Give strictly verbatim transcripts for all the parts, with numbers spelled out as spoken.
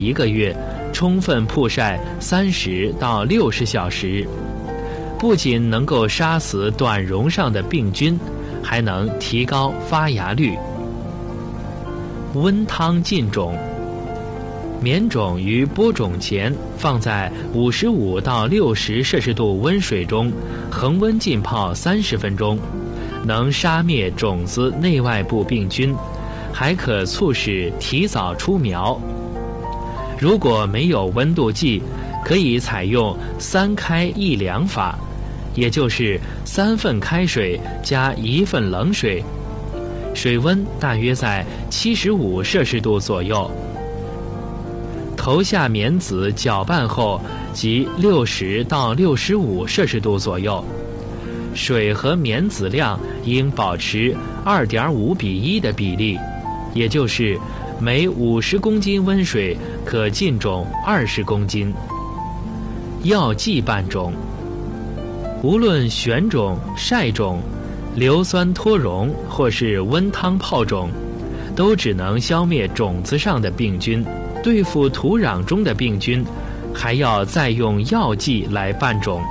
一个月，充分曝晒三十到六十小时，不仅能够杀死短绒上的病菌，还能提高发芽率。温汤浸种，棉种于播种前放在五十五到六十摄氏度温水中，恒温浸泡三十分钟，能杀灭种子内外部病菌，还可促使提早出苗。如果没有温度计，可以采用三开一凉法，也就是三份开水加一份冷水，水温大约在七十五摄氏度左右。投下棉籽搅拌后，即六十到六十五摄氏度左右，水和棉籽量应保持二点五比一的比例，也就是每五十公斤温水可浸种二十公斤。药剂拌种，无论旋种、晒种、硫酸脱溶或是温汤泡种，都只能消灭种子上的病菌。对付土壤中的病菌，还要再用药剂来拌种。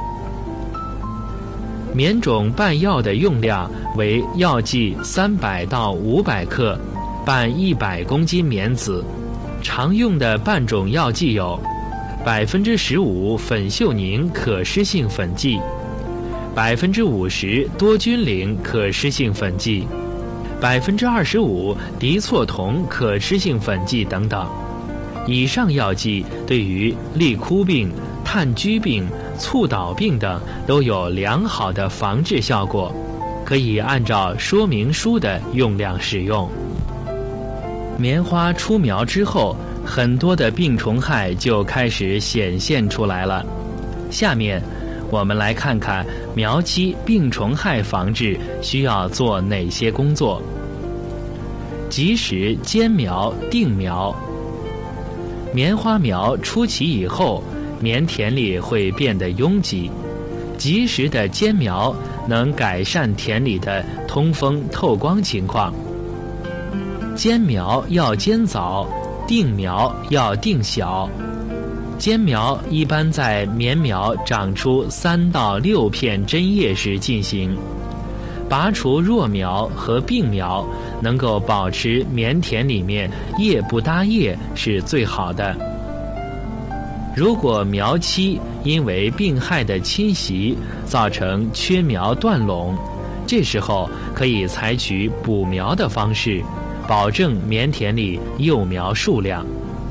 棉种拌药的用量为药剂三百到五百克，拌一百公斤棉籽。常用的拌种药剂有百分之十五粉秀宁可湿性粉剂、百分之五十多菌灵可湿性粉剂、百分之二十五敌唑酮可湿性粉剂等等。以上药剂对于立枯病、炭疽病、猝倒病等都有良好的防治效果，可以按照说明书的用量使用。棉花出苗之后，很多的病虫害就开始显现出来了。下面我们来看看苗期病虫害防治需要做哪些工作。及时间苗定苗。棉花苗出畦以后，棉田里会变得拥挤，及时的间苗能改善田里的通风透光情况。间苗要间早，定苗要定小。间苗一般在棉苗长出三到六片针叶时进行。拔除弱苗和病苗，能够保持棉田里面叶不搭叶是最好的。如果苗期因为病害的侵袭造成缺苗断垄，这时候可以采取补苗的方式，保证棉田里幼苗数量。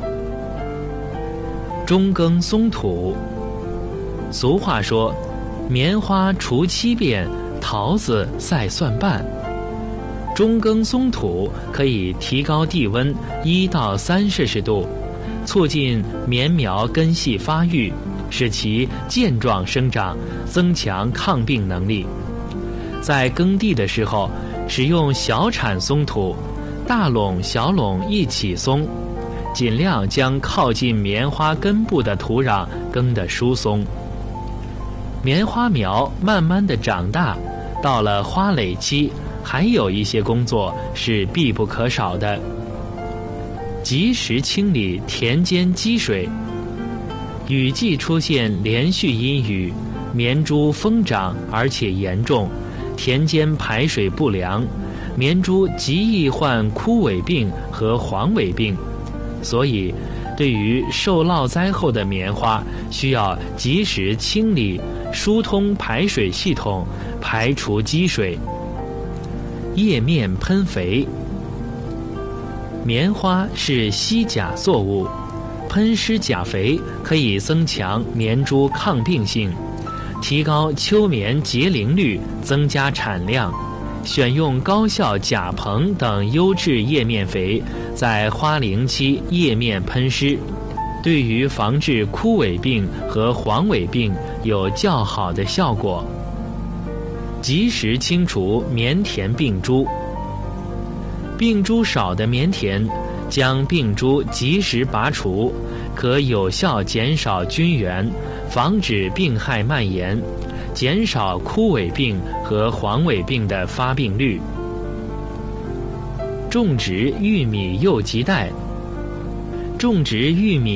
中耕松土。俗话说，棉花除七变，桃子赛蒜瓣。中耕松土可以提高地温一到三摄氏度，促进棉苗根系发育，使其健壮生长，增强抗病能力。在耕地的时候，使用小铲松土，大垄小垄一起松，尽量将靠近棉花根部的土壤耕得疏松。棉花苗慢慢的长大，到了花蕾期，还有一些工作是必不可少的。及时清理田间积水。雨季出现连续阴雨，棉株疯长而且严重，田间排水不良，棉株极易患枯萎病和黄萎病，所以对于受涝灾后的棉花，需要及时清理疏通排水系统，排除积水。叶面喷肥。棉花是吸钾作物，喷施钾肥可以增强棉株抗病性，提高秋棉结龄率，增加产量。选用高效钾硼等优质叶面肥，在花龄期叶面喷施，对于防治枯萎病和黄萎病有较好的效果。及时清除棉田病株。病株少的棉田，将病株及时拔除，可有效减少菌源，防止病害蔓延，减少枯萎病和黄萎病的发病率。种植玉米柚荠带。种植玉米